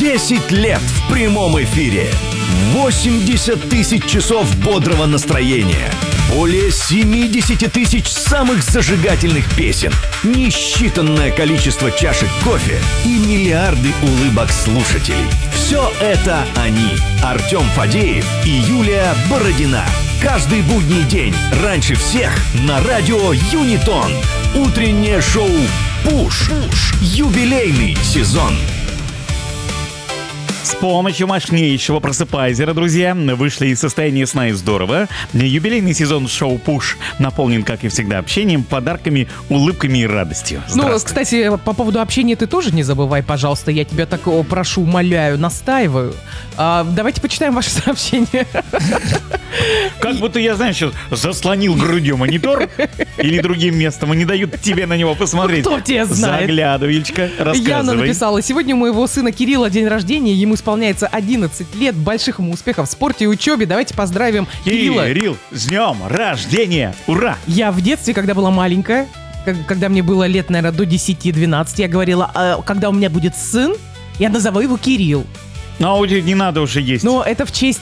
10 лет в прямом эфире. 80 тысяч часов бодрого настроения. Более 70 тысяч самых зажигательных песен. Несчитанное количество чашек кофе и миллиарды улыбок слушателей. Все это они. Артем Фадеев и Юлия Бородина. Каждый будний день, раньше всех, на радио Юнитон. Утреннее шоу «Пуш». Юбилейный сезон. С помощью мощнейшего просыпайзера, друзья, вышли из состояния сна и здорово. Юбилейный сезон шоу «Пуш» наполнен, как и всегда, общением, подарками, улыбками и радостью. Ну, кстати, по поводу общения ты тоже не забывай, пожалуйста. Я тебя так прошу, умоляю, настаиваю. Давайте почитаем ваши сообщения. Как будто я, знаешь, сейчас заслонил грудью монитор или другим местом, и не дают тебе на него посмотреть. Кто тебя знает? Заглядывай, Юлечка, рассказывай. Яна написала: сегодня у моего сына Кирилла день рождения, ему исполняется 11 лет, больших ему успехов в спорте и учебе. Давайте поздравим Кирилла. Кирилл, с днем рождения! Ура! Я в детстве, когда была маленькая, когда мне было лет, наверное, до 10-12, я говорила, когда у меня будет сын, я назову его Кирилл. Но не надо уже есть. Но это в честь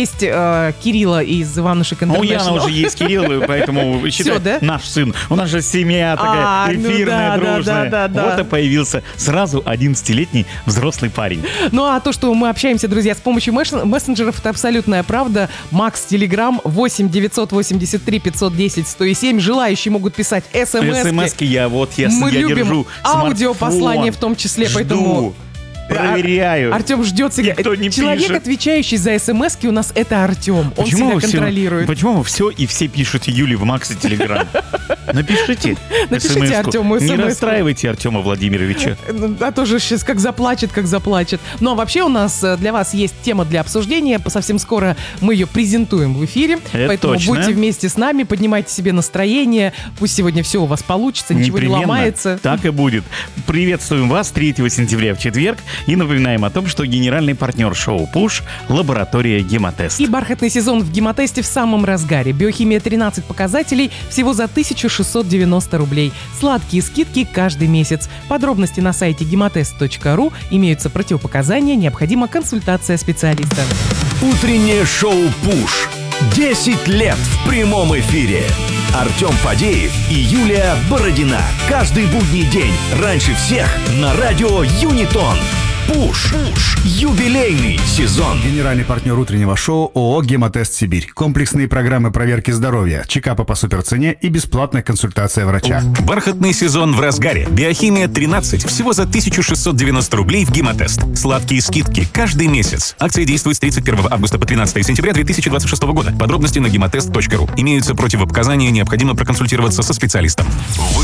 Кирилла из Иванушек Интернешнл. У Яна уже есть Кирилл, поэтому считай, да? Наш сын. У нас же семья такая эфирная, дружная. Вот и появился сразу 11-летний взрослый парень. Ну а то, что мы общаемся, друзья, с помощью мессенджеров, это абсолютная правда. Макс, Телеграм, 8 983 510 107. Желающие могут писать смс-ки. СМС-ки я Мы любим держу аудиопослание в том числе, поэтому... Проверяю. Артем ждет себя. Человек, пишет. отвечающий за смс-ки, у нас это Артем. Он себя контролирует. Почему вы все и все пишете Юле в Максе Телеграм? Напишите Артему смс-ку. Не смс-ку. расстраивайте Артема Владимировича. А то же сейчас как заплачет. Ну а вообще у нас для вас есть тема для обсуждения. Совсем скоро мы ее презентуем в эфире. Это поэтому точно. Будьте вместе с нами, поднимайте себе настроение. Пусть сегодня все у вас получится, ничего не ломается. Так и будет. Приветствуем вас 3 сентября в четверг. И напоминаем о том, что генеральный партнер шоу «Пуш» — лаборатория «Гемотест». И бархатный сезон в «Гемотесте» в самом разгаре. Биохимия 13 показателей всего за 1690 рублей. Сладкие скидки каждый месяц. Подробности на сайте gematest.ru. Имеются противопоказания, необходима консультация специалиста. Утреннее шоу «Пуш». 10 лет в прямом эфире. Артем Фадеев и Юлия Бородина. Каждый будний день, раньше всех, на радио Юнитон. Пуш. Юбилейный сезон. Генеральный партнер утреннего шоу ООО «Гемотест Сибирь». Комплексные программы проверки здоровья, чекапы по суперцене и бесплатная консультация врача. Бархатный сезон в разгаре. Биохимия 13 всего за 1690 рублей в Гемотест. Сладкие скидки каждый месяц. Акция действует с 31 августа по 13 сентября 2026 года. Подробности на gematest.ru. Имеются противопоказания, необходимо проконсультироваться со специалистом.